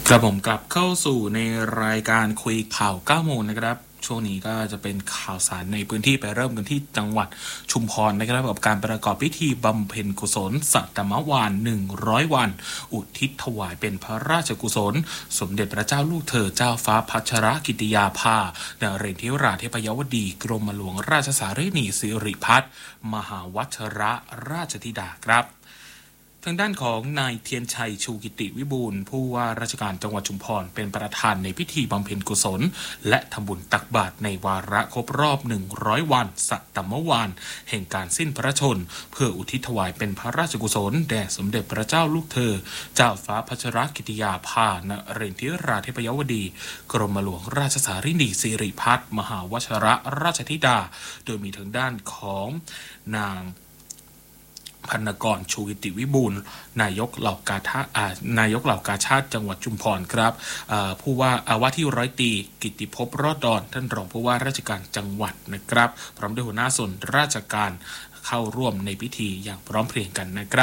กระผมกลับเข้าสู่ในรายการคุยข่าว9โมงนะครับช่วงนี้ก็จะเป็นข่าวสารในพื้นที่ไปเริ่มกันที่จังหวัดชุมพรนะครับกับการประกอบพิธีบำเพ็ญกุศลสัตมวาน100 วันอุทิศถวายเป็นพระราชกุศลสมเด็จพระเจ้าลูกเธอเจ้าฟ้าพัชรกิติยาภานเรศธิราชเทพยวดีกรมหลวงราชสารีนีสิริพัฒน์มหาวัชรราชธิดาครับทางด้านของนายเทียนชัยชูกิติวิบูลย์ผู้ว่าราชการจังหวัดชุมพรเป็นประธานในพิธีบำเพ็ญกุศลและทำบุญตักบาตรในวาระครบรอบ100 วันสัตมวานแห่งการสิ้นพระชนม์เพื่ออุทิศถวายเป็นพระราชกุศลแด่สมเด็จพระเจ้าลูกเธอเจ้าฟ้าพัชรกิติยาภานเรศธิราชเทพยวดีกรมหลวงราชสารีนีสิริพัฒน์มหาวชรราชธิดาโดยมีทางด้านของนางพรรณกรชูกิติวิบูลย์นายกเหล่ากาชาติจังหวัดชุมพรครับผู้ว่าที่ร้อยตรีกิติภพรอดดอนท่านรองผู้ว่าราชการจังหวัดนะครับพร้อมด้วยหัวหน้าส่วนราชการเข้าร่วมในพิธีอย่างพร้อมเพรียงกันนะครับ